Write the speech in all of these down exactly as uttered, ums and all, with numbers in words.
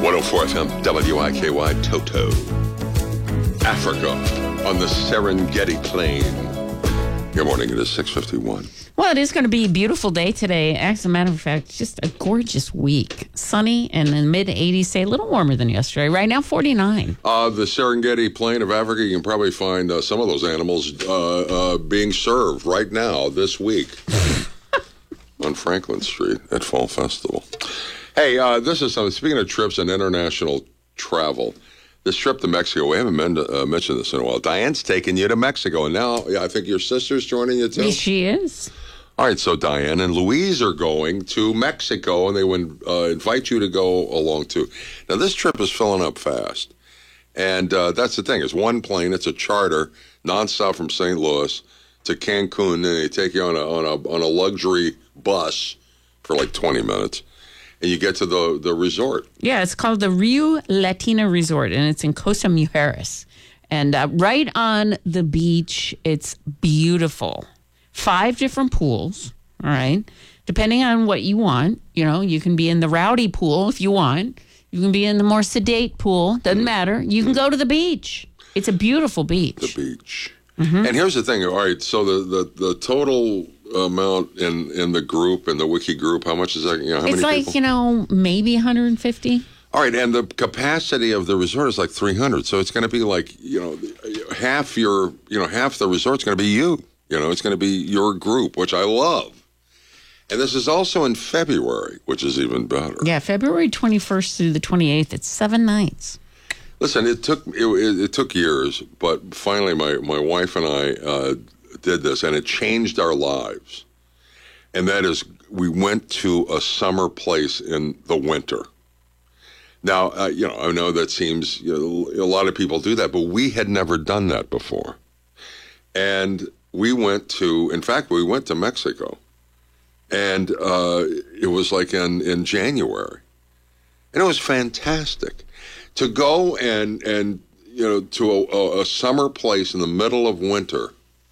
one oh four F M, W I K Y, Toto. Africa on the Serengeti Plain. Good morning, it is six fifty-one. Well, it is going to be a beautiful day today. As a matter of fact, just a gorgeous week. Sunny and in the mid eighties, say a little warmer than yesterday. Right now, forty-nine. Uh, the Serengeti Plain of Africa, you can probably find uh, some of those animals uh, uh, being served right now, this week, on Franklin Street at Fall Festival. Hey, uh, this is something. Speaking of trips and international travel, this trip to Mexico, we haven't men- uh, mentioned this in a while. Diane's taking you to Mexico, and now yeah, I think your sister's joining you too. Yes, she is. All right, so Diane and Louise are going to Mexico, and they would uh, invite you to go along too. Now, this trip is filling up fast, and uh, that's the thing. It's one plane. It's a charter, nonstop from Saint Louis to Cancun, and they take you on a on a on a luxury bus for like twenty minutes, and you get to the the resort. Yeah, it's called the Rio Latina Resort, and it's in Costa Mujeres, and uh, right on the beach. It's beautiful. Five different pools, all right? Depending on what you want. You know, you can be in the rowdy pool if you want. You can be in the more sedate pool. Doesn't matter. You can go to the beach. It's a beautiful beach. The beach. Mm-hmm. And here's the thing. All right, so the, the, the total amount in, in the group, in the Wiki group, how much is that? You know, how it's many like, people? you know, maybe one hundred fifty. All right, and the capacity of the resort is like three hundred. So it's going to be like, you know, half your, you know, half the resort's going to be you. You know, it's going to be your group, which I love. And this is also in February, which is even better. Yeah, February twenty-first through the twenty-eighth. It's seven nights. Listen, it took it, it, it took years, but finally my, my wife and I uh, did this, and it changed our lives. And that is, we went to a summer place in the winter. Now, uh, you know, I know that seems, you know, a lot of people do that, but we had never done that before. And we went to, in fact, we went to Mexico, and uh, it was like in, in January, and it was fantastic to go and, and you know, to a, a summer place in the middle of winter.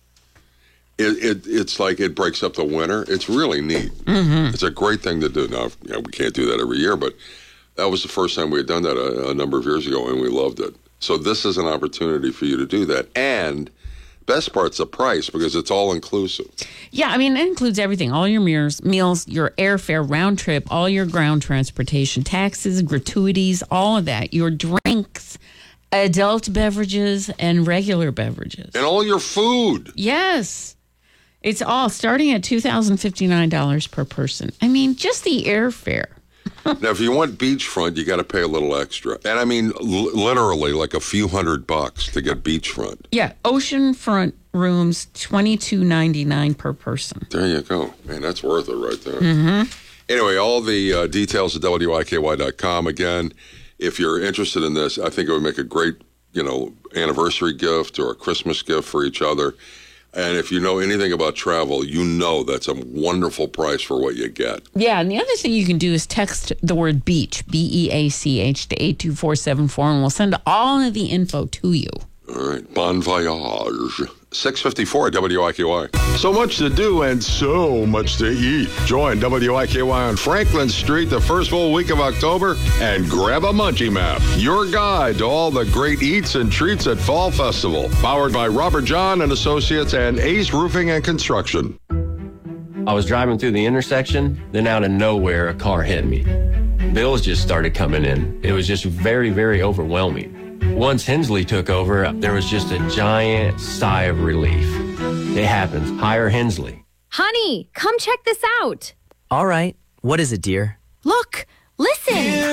It, it it's like it breaks up the winter. It's really neat. Mm-hmm. It's a great thing to do. Now, you know, we can't do that every year, but that was the first time we had done that a, a number of years ago, and we loved it. So this is an opportunity for you to do that, and best part's the price, because it's all inclusive. Yeah, I mean, it includes everything. All your meals, meals, your airfare, round trip, all your ground transportation, taxes, gratuities, all of that. Your drinks, adult beverages, and regular beverages. And all your food. Yes. It's all starting at two thousand fifty-nine dollars per person. I mean, just the airfare. Now, if you want beachfront, you got to pay a little extra. And I mean, l- literally like a few hundred bucks to get beachfront. Yeah, oceanfront rooms, twenty-two ninety-nine per person. There you go. Man, that's worth it right there. Mm-hmm. Anyway, all the uh, details at W I K Y dot com. Again, if you're interested in this, I think it would make a great, you know, anniversary gift or a Christmas gift for each other. And if you know anything about travel, you know that's a wonderful price for what you get. Yeah, and the other thing you can do is text the word beach, B E A C H, to eight two four seven four, and we'll send all of the info to you. All right. Bon voyage. six fifty-four W I K Y. So much to do and so much to eat. Join W I K Y on Franklin Street the first full week of October and grab a Munchie Map, your guide to all the great eats and treats at Fall Festival. Powered by Robert John and Associates and Ace Roofing and Construction. I was driving through the intersection, then out of nowhere, a car hit me. Bills just started coming in. It was just very, very overwhelming. Once Hensley took over, there was just a giant sigh of relief. It happens. Hire Hensley. Honey, come check this out. All right. What is it, dear? Look, listen.